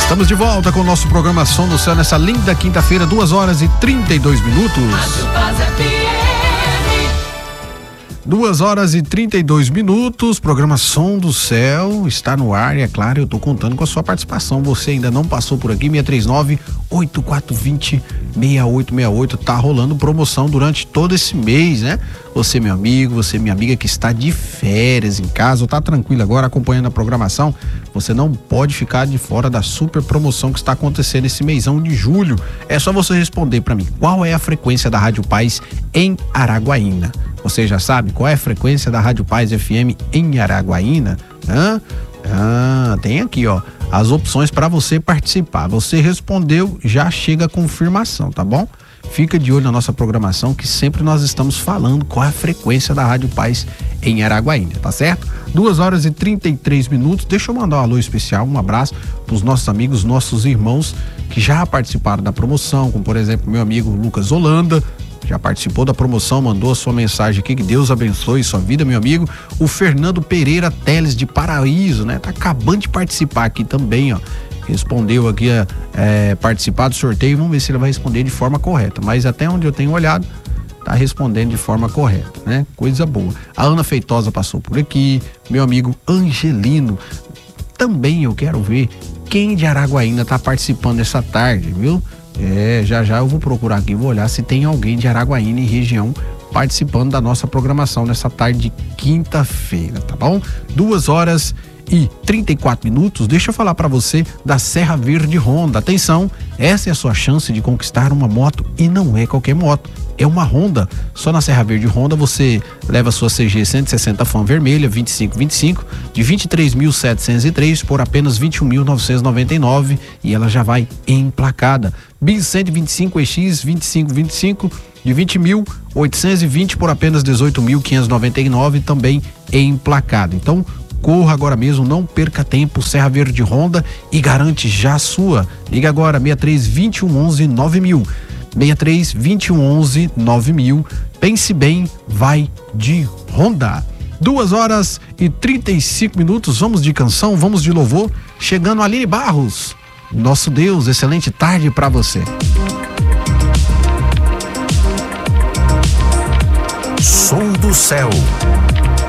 Estamos de volta com o nosso programa Som do Céu nessa linda quinta-feira, 2h32. 2h32, programa Som do Céu está no ar e é claro, eu tô contando com a sua participação. Você ainda não passou por aqui, 639-8420-6868, tá rolando promoção durante todo esse mês, né? Você, meu amigo, você, minha amiga que está de férias em casa ou tá tranquilo agora acompanhando a programação, você não pode ficar de fora da super promoção que está acontecendo esse mêsão de julho. É só você responder para mim, qual é a frequência da Rádio Paz em Araguaína? Você já sabe qual é a frequência da Rádio Paz FM em Araguaína? Tem aqui, ó, as opções para você participar. Você respondeu, já chega a confirmação, tá bom? Fica de olho na nossa programação que sempre nós estamos falando qual é a frequência da Rádio Paz em Araguaína, tá certo? 2h33. Deixa eu mandar um alô especial, um abraço para os nossos amigos, nossos irmãos que já participaram da promoção, como por exemplo meu amigo Lucas Holanda, já participou da promoção, mandou a sua mensagem aqui, que Deus abençoe sua vida, meu amigo. O Fernando Pereira Teles de Paraíso, né? Tá acabando de participar aqui também, ó. Respondeu aqui participar do sorteio, vamos ver se ele vai responder de forma correta, mas até onde eu tenho olhado, tá respondendo de forma correta, né? Coisa boa. A Ana Feitosa passou por aqui, meu amigo Angelino. Também eu quero ver quem de Araguaína tá participando essa tarde, viu? Já eu vou procurar aqui, vou olhar se tem alguém de Araguaína e região participando da nossa programação nessa tarde de quinta-feira, tá bom? 2h34. Deixa eu falar para você da Serra Verde Honda. Atenção, essa é a sua chance de conquistar uma moto e não é qualquer moto. É uma Honda. Só na Serra Verde Honda você leva a sua CG 160 Fan vermelha 2525 de 23.703 por apenas 21.999 e ela já vai emplacada. Bis 125 EX 2525 de 20.820 por apenas 18.599 também emplacada. Então corra agora mesmo, não perca tempo. Serra Verde Honda e garante já a sua. Liga agora 63 2111 9000. 63 2111 9000. Pense bem, vai de Honda. 2h35. Vamos de canção, vamos de louvor. Chegando Aline Barros. Nosso Deus, excelente tarde para você. Som do Céu.